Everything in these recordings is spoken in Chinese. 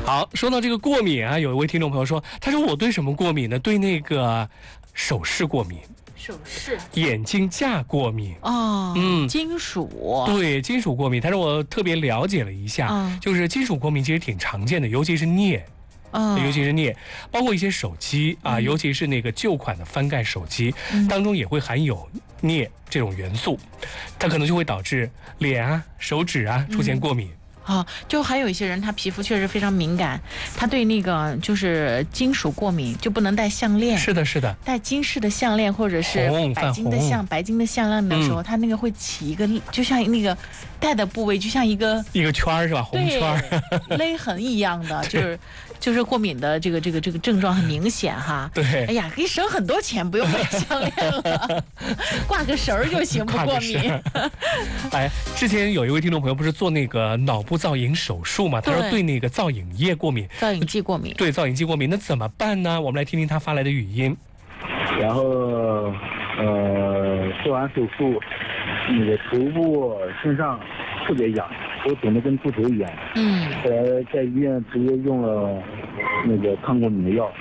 好，说到这个过敏啊，有一位听众朋友说，他说我对什么过敏呢？对那个首饰过敏。 首饰、 眼镜架过敏哦，金属， 对，金属过敏。他说我特别了解了一下，就是金属过敏其实挺常见的，尤其是镍，尤其是镍，包括一些手机啊，尤其是那个旧款的翻盖手机当中也会含有镍这种元素，它可能就会导致脸啊、手指啊出现过敏。 就还有一些人，他皮肤确实非常敏感，他对那个就是金属过敏，就不能戴项链。是的，是的， 戴金饰的项链或者是白金的项链的时候，他那个会起一个，就像那个戴的部位，就像一个圈是吧？红圈， 勒痕一样的，就是过敏的这个症状很明显哈。 对， 哎呀，可以省很多钱，不用买项链了，挂个绳儿就行，不过敏。 哎，之前有一位听众朋友不是做那个脑部造影手术嘛？他说对那个造影液过敏， 造影剂过敏。 对，造影剂过敏，那怎么办呢？我们来听听他发来的语音。 然后做完手术，那个头部、身上特别痒，都肿得跟猪头一样。后来在医院直接用了那个抗过敏的药。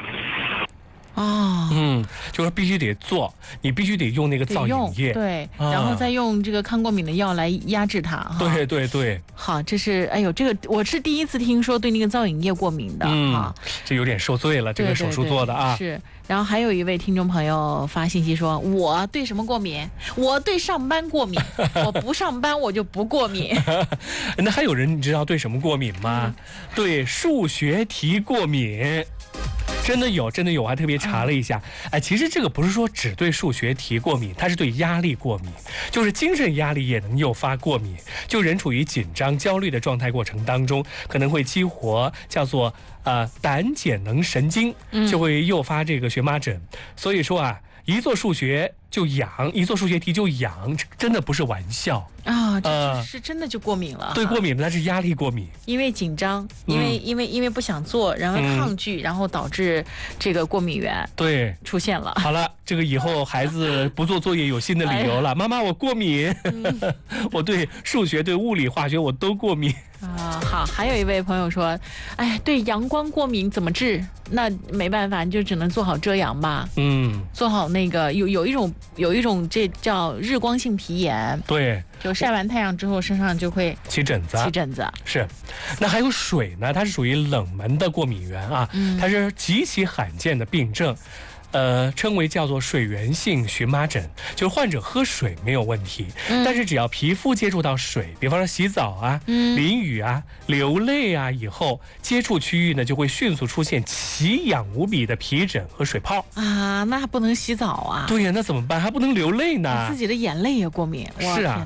就是必须得做，你必须得用那个造影液， 对，然后再用这个抗过敏的药来压制它。 对。 好，这是这个我是第一次听说对那个造影液过敏的这有点受罪了，这个手术做的啊。 是，然后还有一位听众朋友发信息说，我对什么过敏？我对上班过敏，我不上班我就不过敏。 那还有人你知道对什么过敏吗？对数学题过敏。真的有，我还特别查了一下。其实这个不是说只对数学题过敏，它是对压力过敏，就是精神压力也能诱发过敏。就人处于紧张、焦虑的状态过程当中，可能会激活叫做胆碱能神经，就会诱发这个荨麻疹。所以说一做数学就痒，一做数学题就痒，真的不是玩笑这是真的就过敏了。 对，过敏那是压力过敏， 因为紧张，因为不想做，然后抗拒，然后导致这个过敏源出现了。 好了，这个以后孩子不做作业有新的理由了。妈妈，我过敏，我对数学、对物理、化学我都过敏。 好，还有一位朋友说，对阳光过敏怎么治？那没办法，你就只能做好遮阳吧。做好那个有一种这叫日光性皮炎。 对， 就晒完太阳之后身上就会起疹子。是，那还有水呢，它是属于冷门的过敏源啊，它是极其罕见的病症。称为叫做水源性荨麻疹，就是患者喝水没有问题，但是只要皮肤接触到水，比方说洗澡淋雨流泪以后接触区域呢就会迅速出现奇痒无比的皮疹和水泡那还不能洗澡对呀，那怎么办？还不能流泪呢？ 自己的眼泪也过敏。 是啊。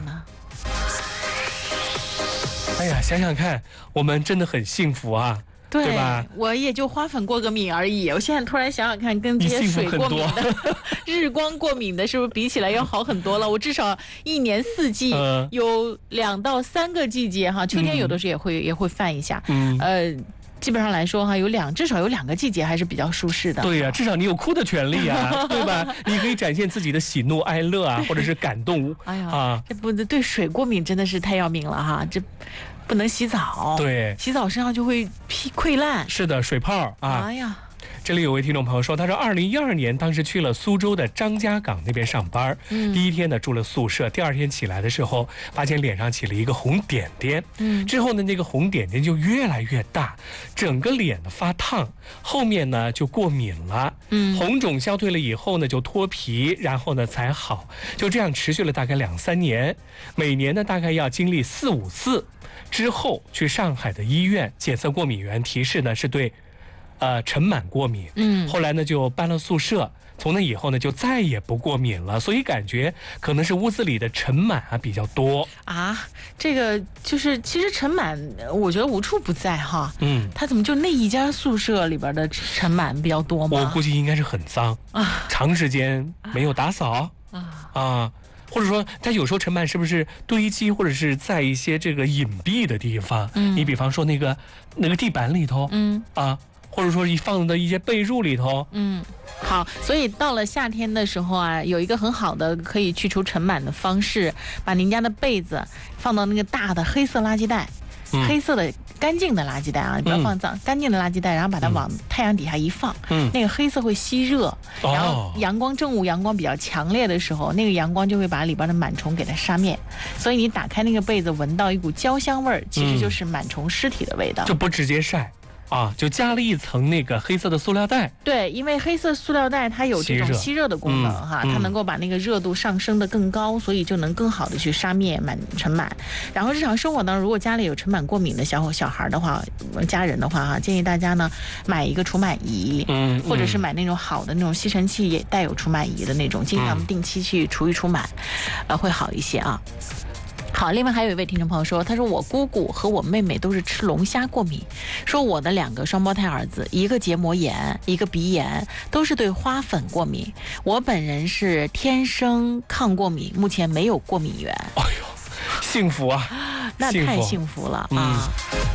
哎呀，想想看，我们真的很幸福对吧？ 我也就花粉过个敏而已。我现在突然想想看，跟这些水过敏的、日光过敏的，是不是比起来要好很多了？我至少一年四季有2到3个季节秋天有的时候也会犯一下。基本上来说至少有2个季节还是比较舒适的。 对呀，至少你有哭的权利对吧？你可以展现自己的喜怒哀乐或者是感动。 这不对水过敏真的是太要命了这。不能洗澡， 对， 洗澡身上就会溃烂。 是的，水泡这里有位听众朋友说，他说2012年当时去了苏州的张家港那边上班，第一天呢住了宿舍，第2天起来的时候发现脸上起了一个红点点，之后呢那个红点点就越来越大，整个脸呢发烫，后面呢就过敏了，红肿消退了以后呢就脱皮，然后呢才好，就这样持续了大概2、3年，每年呢大概要经历4、5次，之后去上海的医院检测过敏源，提示呢是对尘螨过敏。后来呢就搬了宿舍，从那以后呢就再也不过敏了，所以感觉可能是屋子里的尘螨比较多这个就是其实尘螨我觉得无处不在它怎么就那一家宿舍里边的尘螨比较多吗？ 我估计应该是很脏长时间没有打扫或者说它有时候尘螨是不是堆积或者是在一些这个隐蔽的地方，你比方说那个地板里头或者说你放的一些被褥里头好，所以到了夏天的时候有一个很好的可以去除尘螨的方式，把您家的被子放到那个大的黑色垃圾袋，黑色的干净的垃圾袋啊，不要放脏，干净的垃圾袋，然后把它往太阳底下一放，那个黑色会吸热，然后正午阳光比较强烈的时候，那个阳光就会把里边的螨虫给它杀灭，所以你打开那个被子，闻到一股焦香味儿，其实就是螨虫尸体的味道。 就不直接晒。就加了一层那个黑色的塑料袋。 对，因为黑色塑料袋它有这种吸热的功能哈，它能够把那个热度上升得更高，所以就能更好的去杀灭尘螨。然后日常生活当中，如果家里有尘螨过敏的小孩的话，家人的话哈，建议大家呢买一个除螨仪，或者是买那种好的那种吸尘器也带有除螨仪的那种，经常定期去除一除螨，会好一些啊。好，另外还有一位听众朋友说，他说我姑姑和我妹妹都是吃龙虾过敏，说我的2个双胞胎儿子，一个结膜炎，一个鼻炎，都是对花粉过敏。我本人是天生抗过敏，目前没有过敏源。 哎呦，幸福啊！ 那太幸福了啊！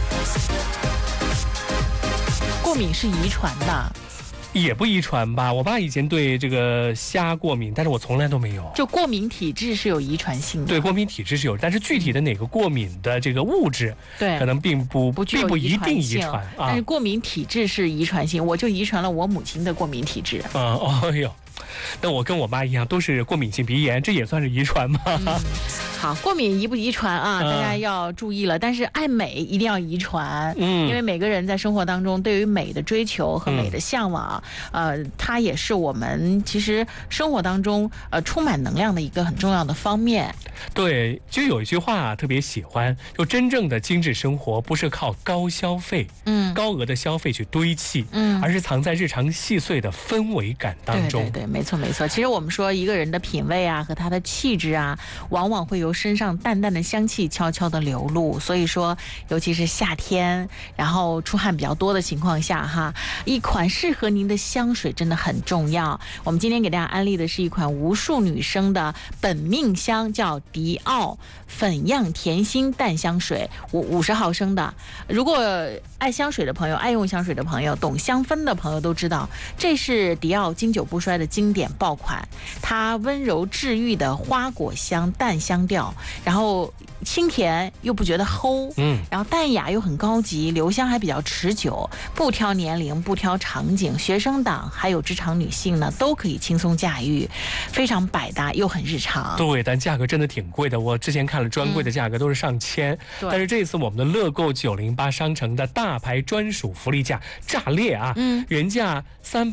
过敏是遗传的。 也不遗传吧，我爸以前对这个虾过敏，但是我从来都没有。 就过敏体质是有遗传性的。 对，过敏体质是有，但是具体的哪个过敏的这个物质，对，可能并不一定遗传。 但是过敏体质是遗传性，我就遗传了我母亲的过敏体质。 哎呦，那我跟我妈一样都是过敏性鼻炎，这也算是遗传吗？ 好，过敏遗不遗传啊？大家要注意了。但是爱美一定要遗传，因为每个人在生活当中对于美的追求和美的向往，它也是我们其实生活当中充满能量的一个很重要的方面。 对，就有一句话特别喜欢，就真正的精致生活不是靠高消费，高额的消费去堆砌，而是藏在日常细碎的氛围感当中。 对，没错。其实我们说一个人的品味啊和他的气质啊，往往会由身上淡淡的香气悄悄的流露。所以说，尤其是夏天，然后出汗比较多的情况下哈，一款适合您的香水真的很重要。我们今天给大家安利的是一款无数女生的本命香，叫迪奥粉样甜心淡香水，50毫升的。如果爱香水的朋友，爱用香水的朋友，懂香氛的朋友都知道，这是迪奥经久不衰的经典爆款。它温柔治愈的花果香淡香调，然后清甜又不觉得齁，然后淡雅又很高级，留香还比较持久，不挑年龄，不挑场景，学生党还有职场女性呢都可以轻松驾驭，非常百搭又很日常。 对，但价格真的挺贵的，我之前看了专柜的价格都是上千，但是这次我们的乐购908商城的大牌专属福利价炸裂啊！原价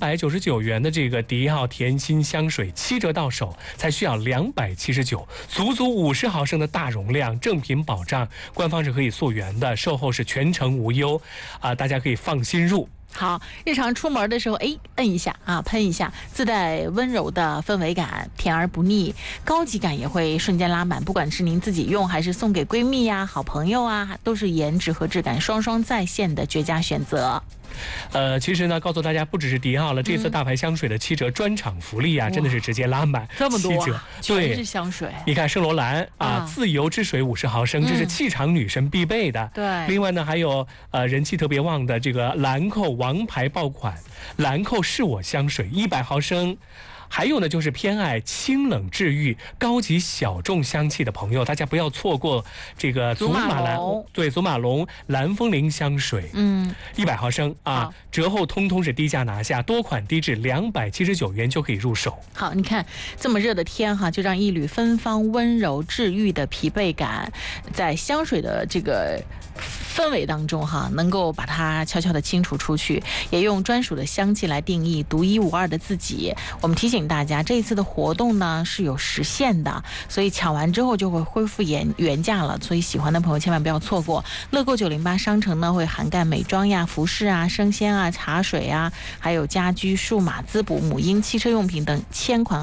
399元的这个迪奥甜心香水，7折到手才需要279，足足50毫升的大容量，正品保障，官方是可以溯源的，售后是全程无忧大家可以放心入。 好，日常出门的时候，摁一下啊，喷一下，自带温柔的氛围感，甜而不腻，高级感也会瞬间拉满。不管是您自己用，还是送给闺蜜呀、好朋友啊，都是颜值和质感双双在线的绝佳选择。 其实呢，告诉大家不只是迪奥了，这次大牌香水的7折专场福利啊，真的是直接拉满这么多 7折， 全是香水。 你看圣罗兰自由之水50毫升，这是气场女神必备的。 对， 另外呢，还有人气特别旺的这个兰蔻王牌爆款兰蔻是我香水100毫升。还有呢，就是偏爱清冷治愈、高级小众香气的朋友，大家不要错过这个祖马龙蓝风铃香水，100毫升啊，折后通通是低价拿下，多款低至279元就可以入手。 好，你看这么热的天哈，就让一缕芬芳温柔治愈的疲惫感，在香水的这个氛围当中哈，能够把它悄悄地清除出去，也用专属的香气来定义独一无二的自己。我们提醒大家，这一次的活动呢是有时限的，所以抢完之后就会恢复原价了，所以喜欢的朋友千万不要错过。乐购908商城呢会涵盖美妆呀、服饰啊、生鲜啊、茶水啊，还有家居、数码滋补、母婴、汽车用品等1000款